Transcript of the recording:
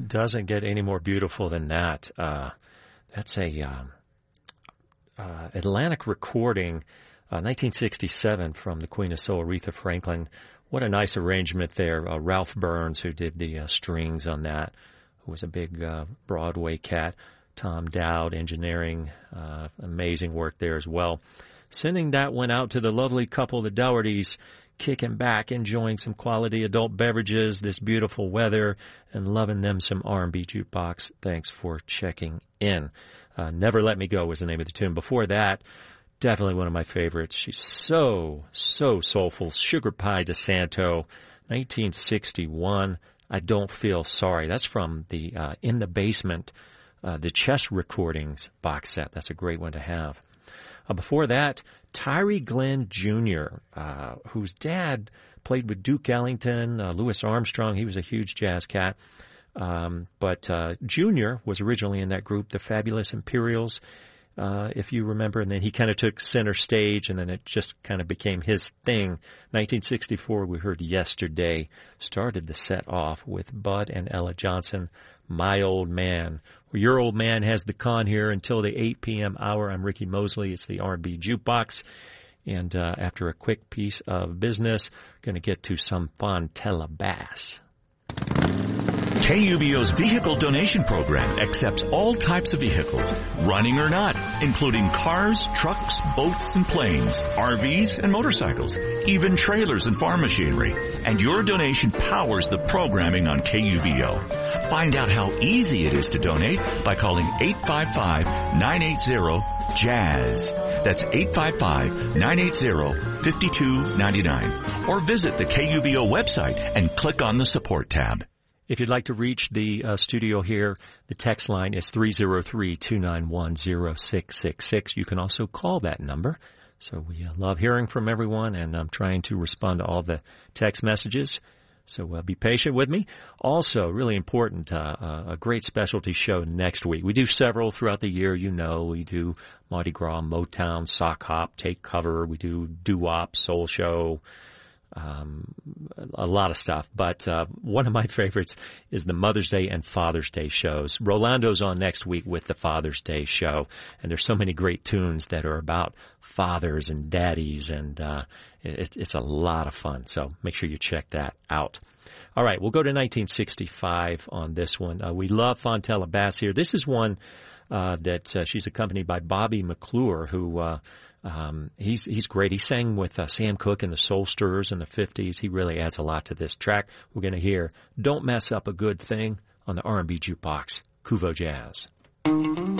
doesn't get any more beautiful than that. That's a Atlantic recording, 1967, from the Queen of Soul, Aretha Franklin. What a nice arrangement there. Ralph Burns, who did the strings on that, who was a big Broadway cat. Tom Dowd, engineering, amazing work there as well. Sending that one out to the lovely couple, the Doughertys, kicking back, enjoying some quality adult beverages, this beautiful weather, and loving them some R&B jukebox. Thanks for checking in. Never Let Me Go was the name of the tune. Before that, definitely one of my favorites. She's so soulful. Sugar Pie DeSanto, 1961. I Don't Feel Sorry. That's from the In the Basement, the Chess Recordings box set. That's a great one to have. Before that, Tyree Glenn Jr., whose dad played with Duke Ellington, Louis Armstrong. He was a huge jazz cat. But Jr. was originally in that group, the Fabulous Imperials, if you remember. And then he kind of took center stage, and then it just kind of became his thing. 1964, we heard Yesterday. Started the set off with Bud and Ella Johnson, My Old Man. Well, your old man has the con here until the 8 p.m. hour. I'm Ricky Mosley. It's the R&B Jukebox. And after a quick piece of business, going to get to some Fontella Bass. KUVO's vehicle donation program accepts all types of vehicles, running or not, including cars, trucks, boats, and planes, RVs, and motorcycles, even trailers and farm machinery. And your donation powers the programming on KUVO. Find out how easy it is to donate by calling 855-980-JAZZ. That's 855-980-5299. Or visit the KUVO website and click on the support tab. If you'd like to reach the studio here, the text line is 303-291-0666. You can also call that number. So we love hearing from everyone, and I'm trying to respond to all the text messages. So be patient with me. Also, really important, a great specialty show next week. We do several throughout the year. You know, we do Mardi Gras, Motown, Sock Hop, Take Cover. We do doo-wop, Soul Show. A lot of stuff, but one of my favorites is the Mother's Day and Father's Day shows. Rolando's on next week with the Father's Day show, and there's so many great tunes that are about fathers and daddies, and it's a lot of fun, so make sure you check that out. All right, we'll go to 1965 on this one. We love Fontella Bass here. This is one that she's accompanied by Bobby McClure, who he's great. He sang with Sam Cooke and the Soul Stirrers in the 50s. He really adds a lot to this track. We're going to hear Don't Mess Up a Good Thing on the R&B Jukebox, Kuvo Jazz.